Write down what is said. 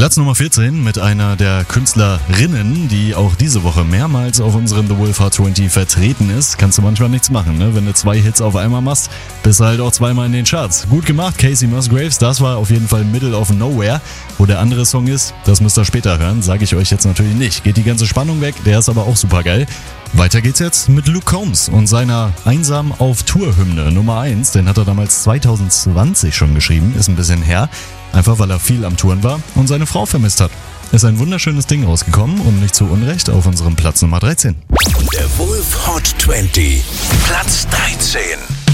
Platz Nummer 14 mit einer der Künstlerinnen, die auch diese Woche mehrmals auf unserem The Wolf Hot 20 vertreten ist. Kannst du manchmal nichts machen, ne? Wenn du 2 Hits auf einmal machst, bist du halt auch zweimal in den Charts. Gut gemacht, Casey Musgraves, das war auf jeden Fall Middle of Nowhere. Wo der andere Song ist, das müsst ihr später hören, sage ich euch jetzt natürlich nicht. Geht die ganze Spannung weg, der ist aber auch super geil. Weiter geht's jetzt mit Luke Combs und seiner Einsam auf Tour-Hymne Nummer 1. Den hat er damals 2020 schon geschrieben, ist ein bisschen her. Einfach weil er viel am Touren war und seine Frau vermisst hat. Ist ein wunderschönes Ding rausgekommen und nicht zu Unrecht auf unserem Platz Nummer 13. Der Wolf Hot 20, Platz 13.